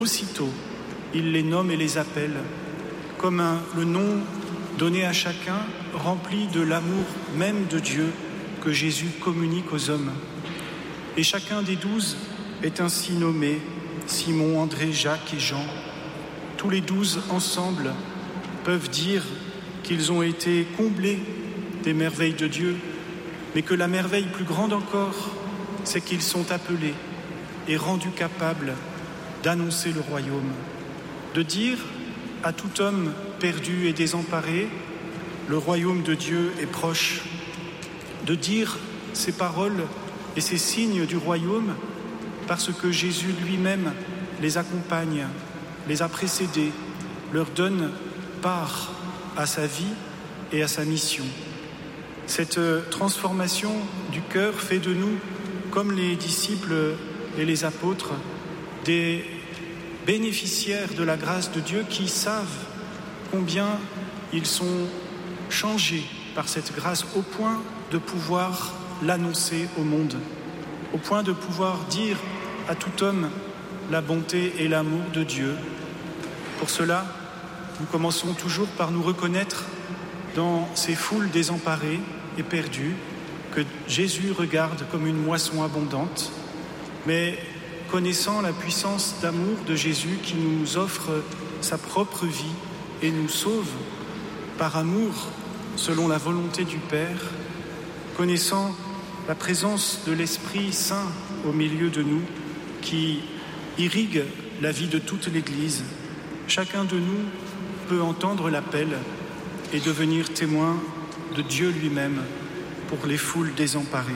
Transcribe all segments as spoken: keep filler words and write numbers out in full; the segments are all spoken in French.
Aussitôt, il les nomme et les appelle, comme un, le nom donné à chacun, rempli de l'amour même de Dieu que Jésus communique aux hommes. Et chacun des douze est ainsi nommé, Simon, André, Jacques et Jean. Tous les douze ensemble peuvent dire qu'ils ont été comblés des merveilles de Dieu, mais que la merveille plus grande encore, c'est qu'ils sont appelés et rendus capables d'annoncer le royaume, de dire à tout homme perdu et désemparé, le royaume de Dieu est proche, de dire ces paroles et ces signes du royaume parce que Jésus lui-même les accompagne, les a précédés, leur donne part à sa vie et à sa mission. Cette transformation du cœur fait de nous, comme les disciples et les apôtres, des bénéficiaires de la grâce de Dieu qui savent combien ils sont changés par cette grâce au point de pouvoir l'annoncer au monde, au point de pouvoir dire à tout homme la bonté et l'amour de Dieu. Pour cela, nous commençons toujours par nous reconnaître dans ces foules désemparées et perdues que Jésus regarde comme une moisson abondante, mais connaissant la puissance d'amour de Jésus qui nous offre sa propre vie et nous sauve par amour selon la volonté du Père, connaissant la présence de l'Esprit Saint au milieu de nous qui irrigue la vie de toute l'Église, chacun de nous peut entendre l'appel et devenir témoin de Dieu lui-même pour les foules désemparées.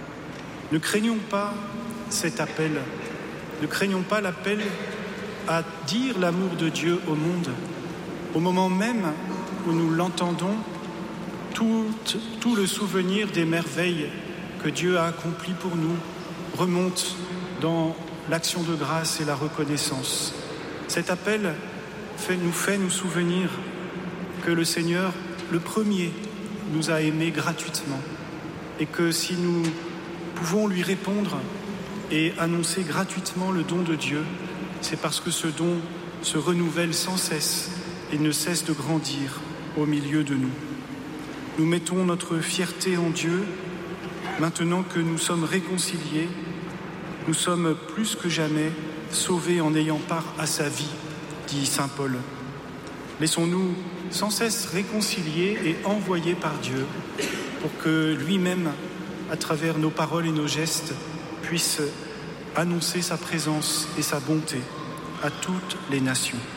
Ne craignons pas cet appel, ne craignons pas l'appel à dire l'amour de Dieu au monde. Au moment même où nous l'entendons, tout, tout le souvenir des merveilles que Dieu a accomplies pour nous remonte dans l'action de grâce et la reconnaissance. Cet appel fait, nous fait nous souvenir que le Seigneur, le premier, nous a aimés gratuitement et que si nous pouvons lui répondre et annoncer gratuitement le don de Dieu, c'est parce que ce don se renouvelle sans cesse et ne cesse de grandir au milieu de nous. Nous mettons notre fierté en Dieu, maintenant que nous sommes réconciliés, nous sommes plus que jamais sauvés en ayant part à sa vie, dit saint Paul. Laissons-nous sans cesse réconcilier et envoyer par Dieu pour que lui-même, à travers nos paroles et nos gestes, puisse annoncer sa présence et sa bonté à toutes les nations.